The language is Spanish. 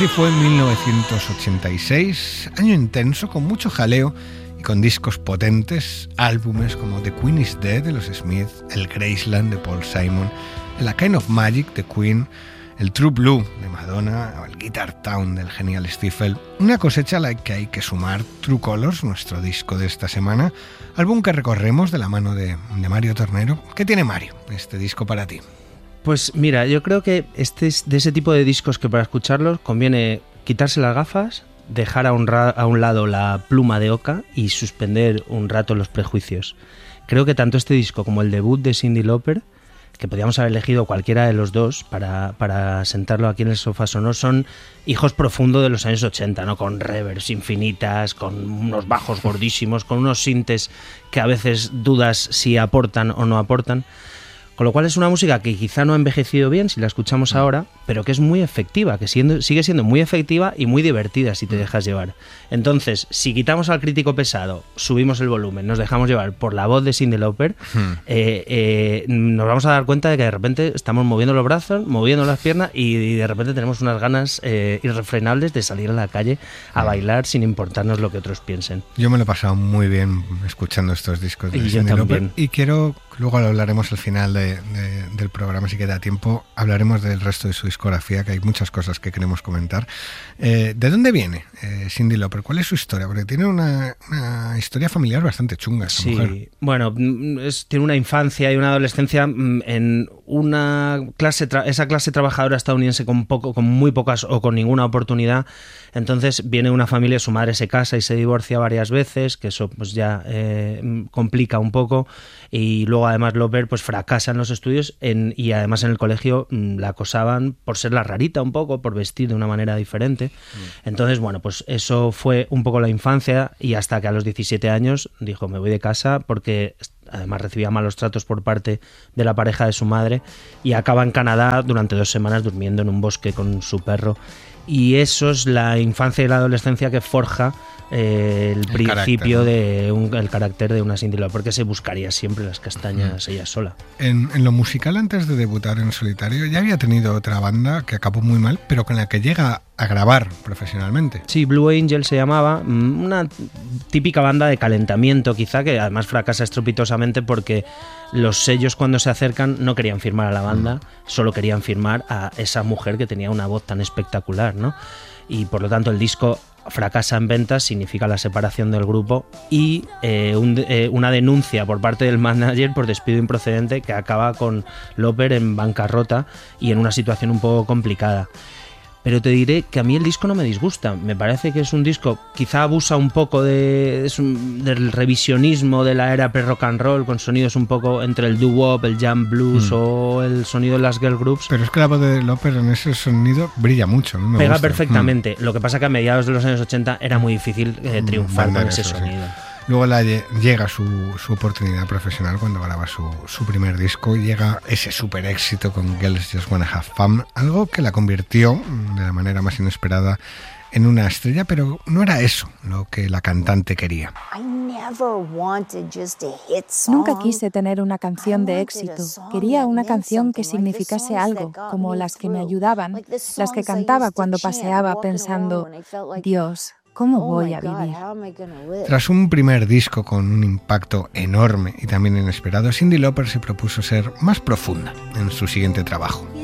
Así fue en 1986, año intenso, con mucho jaleo y con discos potentes, álbumes como The Queen is Dead de los Smith, el Graceland de Paul Simon, el A Kind of Magic de Queen, el True Blue de Madonna o el Guitar Town del genial Stifel. Una cosecha a la que hay que sumar True Colors, nuestro disco de esta semana, álbum que recorremos de la mano de Mario Tornero. ¿Qué tiene Mario, este disco para ti? Pues mira, yo creo que este es de ese tipo de discos que para escucharlos conviene quitarse las gafas, dejar a un lado la pluma de oca y suspender un rato los prejuicios. Creo que tanto este disco como el debut de Cyndi Lauper, que podríamos haber elegido cualquiera de los dos para sentarlo aquí en el sofá sonoro, son hijos profundos de los años 80, ¿no? Con reverbs infinitas, con unos bajos gordísimos, con unos sintes que a veces dudas si aportan o no aportan. Con lo cual es una música que quizá no ha envejecido bien si la escuchamos ahora, pero que es muy efectiva, que sigue siendo muy efectiva y muy divertida si te dejas llevar. Entonces, si quitamos al crítico pesado, subimos el volumen, nos dejamos llevar por la voz de Cyndi Lauper, nos vamos a dar cuenta de que de repente estamos moviendo los brazos, moviendo las piernas y de repente tenemos unas ganas irrefrenables de salir a la calle a bailar sin importarnos lo que otros piensen. Yo me lo he pasado muy bien escuchando estos discos de Cyndi Lauper y quiero, luego lo hablaremos al final del programa, si queda tiempo, hablaremos del resto de su discografía, que hay muchas cosas que queremos comentar. ¿De dónde viene Cyndi Lauper? ¿Cuál es su historia? Porque tiene una historia familiar bastante chunga esta mujer. Bueno, tiene una infancia y una adolescencia en una esa clase trabajadora estadounidense con muy pocas o con ninguna oportunidad. Entonces viene de una familia, su madre se casa y se divorcia varias veces, que eso pues ya complica un poco, y luego además Lauper pues fracasa en los estudios y además en el colegio la acosaban por ser la rarita un poco, por vestir de una manera diferente. Entonces bueno, pues eso fue un poco la infancia, y hasta que a los 17 años dijo me voy de casa, porque además recibía malos tratos por parte de la pareja de su madre, y acaba en Canadá durante 2 semanas durmiendo en un bosque con su perro. Y eso es la infancia y la adolescencia que forja el principio del carácter de una Cyndi Lauper, porque se buscaría siempre las castañas ella sola. En lo musical, antes de debutar en solitario, ya había tenido otra banda que acabó muy mal, pero con la que llega a grabar profesionalmente. Sí, Blue Angel se llamaba, una típica banda de calentamiento quizá, que además fracasa estrepitosamente porque los sellos cuando se acercan no querían firmar a la banda, solo querían firmar a esa mujer que tenía una voz tan espectacular, ¿no? Y por lo tanto el disco fracasa en ventas, significa la separación del grupo y una denuncia por parte del manager por despido improcedente, que acaba con Lauper en bancarrota y en una situación un poco complicada. Pero te diré que a mí el disco no me disgusta. Me parece que es un disco, quizá abusa un poco del revisionismo de la era pre-rock and roll, con sonidos un poco entre el doo-wop, el jam blues o el sonido de las girl groups. Pero es que la voz de Lauper en ese sonido brilla mucho. Me pega gusta perfectamente. Lo que pasa que a mediados de los años 80 era muy difícil triunfar con ese sonido. Sí. Luego llega su oportunidad profesional cuando graba su primer disco, y llega ese super éxito con Girls Just Wanna Have Fun, algo que la convirtió de la manera más inesperada en una estrella, pero no era eso lo que la cantante quería. Nunca quise tener una canción de éxito. Quería una canción que significase algo, como las que me ayudaban, las que cantaba cuando paseaba pensando, Dios, ¿cómo voy a vivir? Tras un primer disco con un impacto enorme y también inesperado, Cyndi Lauper se propuso ser más profunda en su siguiente trabajo.